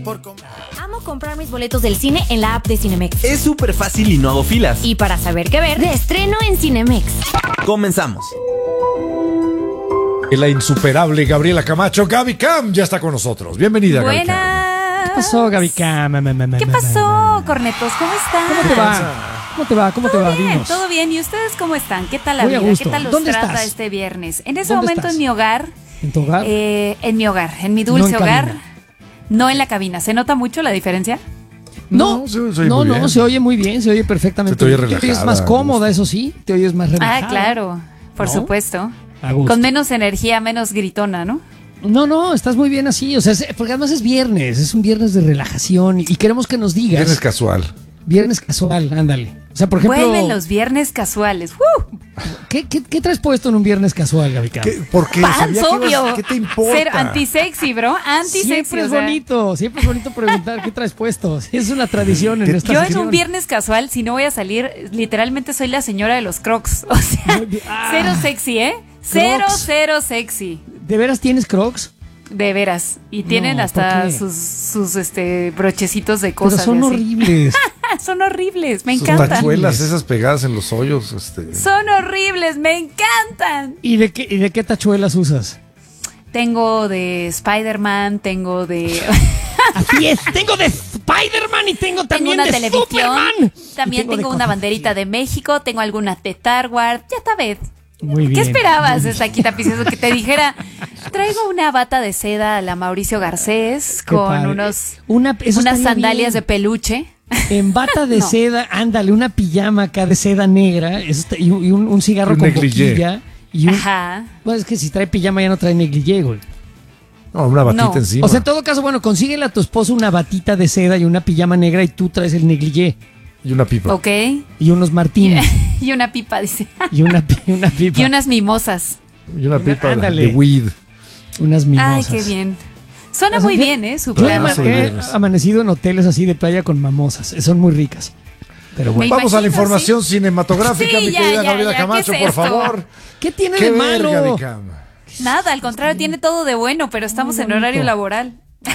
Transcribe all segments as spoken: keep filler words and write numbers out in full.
Por com- Amo comprar mis boletos del cine en la app de Cinemex. Es súper fácil y no hago filas. Y para saber qué ver, de estreno en Cinemex. Comenzamos. La insuperable Gabriela Camacho, Gaby Cam, ya está con nosotros. Bienvenida, Gaby Cam. Buenas. ¿Qué pasó, Gaby Cam? ¿Qué pasó, cornetos? ¿Cómo están? ¿Cómo te va? ¿Cómo te va? ¿Cómo te Todo va? bien, Dinos. todo bien. ¿Y ustedes cómo están? ¿Qué tal la Muy a vida? gusto. ¿Qué tal los ¿Dónde trata estás? este viernes? En ese ¿Dónde momento estás? en mi hogar. ¿En tu hogar? Eh, en mi hogar, en mi No dulce en hogar. cabina. No en la cabina. ¿Se nota mucho la diferencia? No, No, se- se oye no, muy no, bien. se oye muy bien, se oye perfectamente. Se te oye bien. Te oyes relajada, más a cómoda, gusto. eso sí, te oyes más relajada. Ah, claro. Por ¿No? supuesto. A gusto. Con menos energía, menos gritona, ¿no? No, no, estás muy bien así, o sea, es- porque además es viernes, es un viernes de relajación y, y queremos que nos digas. Viernes casual. Viernes casual, ándale. O sea, por ejemplo, Vuelven los viernes casuales. ¡Uh! ¿qué, qué, qué traes puesto en un viernes casual, Gaby Cam? ¿Qué? ¿Por qué? Pants, Sabía que ibas- obvio. ¿Qué te importa? Ser antisexy, bro. Antisexy. Siempre o es sea. bonito, siempre es bonito preguntar qué traes puesto. Es una tradición en ¿Qué- esta Yo en sección. un viernes casual, si no voy a salir, literalmente soy la señora de los crocs. O sea, Ah. cero sexy, ¿eh? Cero, Crocs. cero sexy. ¿De veras tienes Crocs? De veras. Y tienen No, hasta ¿por qué? sus, sus este, brochecitos de Pero cosas. son y así. horribles. Son horribles, me Sus encantan. tachuelas esas pegadas en los hoyos. Este. Son horribles, me encantan. ¿Y de qué, y de qué tachuelas usas? Tengo de Spider-Man, tengo de... Así es, tengo de Spider-Man y tengo Tengo también una de televisión, Superman. también Y de tengo una cosas banderita así. de México, tengo algunas de Star Wars, ya sabes. Muy ¿Qué bien. esperabas, Estaquita Picioso, que te dijera? Traigo una bata de seda a la Mauricio Garcés Qué con padre. unos, Una, eso unas estaría sandalias de bien. peluche. En bata de No. seda, ándale, una pijama acá de seda negra eso está- y, un, y un- un cigarro Un con negligé. boquilla. Y un, Ajá. bueno, es que si trae pijama ya no trae negligé, güey. No, una batita No. encima. O sea, en todo caso, bueno, consíguele a tu esposo una batita de seda y una pijama negra y tú traes el negligé Y una pipa. Ok. y unos martinis Y una pipa, dice. y una, pi- una pipa. Y unas mimosas. Y una pipa de- Ándale. de weed. unas Ay, mimosas. qué bien. Suena O sea, muy yo- bien, ¿eh? Su Yo he, plan. ama- sí, he viernes. amanecido en hoteles así de playa con mamosas. Son muy ricas. Pero bueno. Me Vamos a la imagino, información cinematográfica, Sí, mi ya, querida ya, Gabriela ya, ¿qué Camacho, es por esto? favor. ¿Qué tiene ¿Qué de ver, malo? Gaby Cam? Nada, al contrario, tiene todo de bueno, pero estamos Muy en horario bonito. laboral.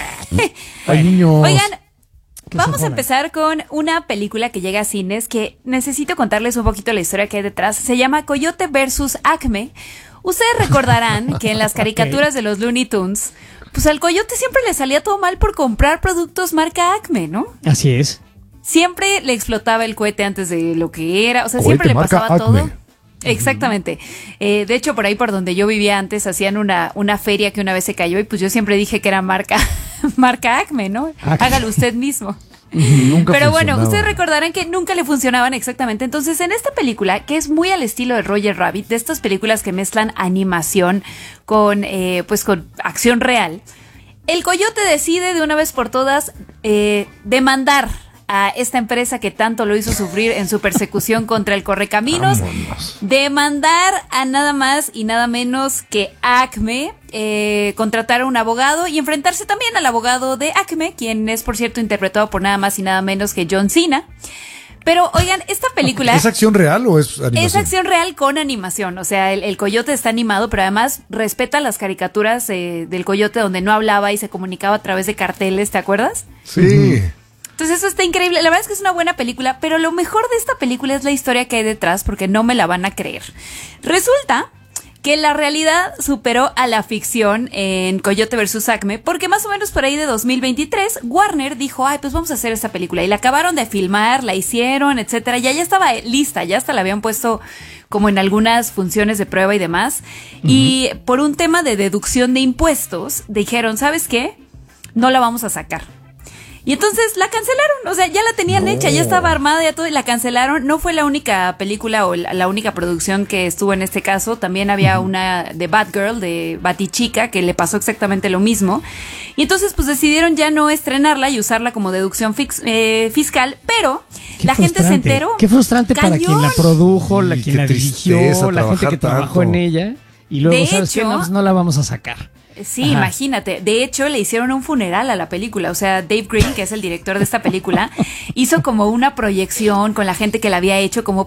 Ay, niños. Oigan, ¿Qué vamos a zafona? empezar con una película que llega a cines que necesito contarles un poquito la historia que hay detrás. Se llama Coyote versus Acme. Ustedes recordarán que en las caricaturas de los Looney Tunes, pues al coyote siempre le salía todo mal por comprar productos marca Acme, ¿no? Así es. Siempre le explotaba el cohete antes de lo que era, o sea, Cohete siempre le marca pasaba Acme. todo. Exactamente. Eh, de hecho, por ahí por donde yo vivía antes hacían una, una feria que una vez se cayó y pues yo siempre dije que era marca, marca Acme, ¿no? Acme. Hágalo usted mismo. Nunca Pero bueno, funcionaba. ustedes recordarán que nunca le funcionaban exactamente. Entonces, en esta película, que es muy al estilo de Roger Rabbit, de estas películas que mezclan animación con, eh, pues, con acción real, el coyote decide de una vez por todas eh, demandar a esta empresa que tanto lo hizo sufrir en su persecución contra el Correcaminos, Vámonos. demandar a nada más y nada menos que Acme, eh, contratar a un abogado y enfrentarse también al abogado de Acme, quien es, por cierto, interpretado por nada más y nada menos que John Cena. Pero, oigan, esta película... ¿Es acción real o es animación? Es acción real con animación, o sea, el, el coyote está animado, pero además respeta las caricaturas eh, del coyote donde no hablaba y se comunicaba a través de carteles, ¿te acuerdas? Sí. Entonces eso está increíble, la verdad es que es una buena película, pero lo mejor de esta película es la historia que hay detrás, porque no me la van a creer. Resulta que la realidad superó a la ficción en Coyote versus Acme, porque más o menos por ahí de dos mil veintitrés, Warner dijo, ay, pues vamos a hacer esta película, y la acabaron de filmar, la hicieron, etcétera, ya ya estaba lista, ya hasta la habían puesto como en algunas funciones de prueba y demás, uh-huh. Y por un tema de deducción de impuestos, dijeron, ¿sabes qué? No la vamos a sacar. Y entonces la cancelaron, o sea, ya la tenían No. hecha, ya estaba armada, ya todo, y la cancelaron. No fue la única película o la, la única producción que estuvo en este caso. También había uh-huh. una de Batgirl, de Batichica, que le pasó exactamente lo mismo. Y entonces, pues decidieron ya no estrenarla y usarla como deducción fix, eh, fiscal, pero Qué la gente se frustrante. enteró. Qué frustrante para quien la produjo, la Y quien qué la dirigió, tristeza la gente que trabajar trabajó tanto. Eh, en ella. Y luego, De ¿sabes qué? hecho- No, pues no la vamos a sacar. Sí, Ajá. imagínate. De hecho, le hicieron un funeral a la película. O sea, Dave Green, que es el director de esta película, hizo como una proyección con la gente que la había hecho, como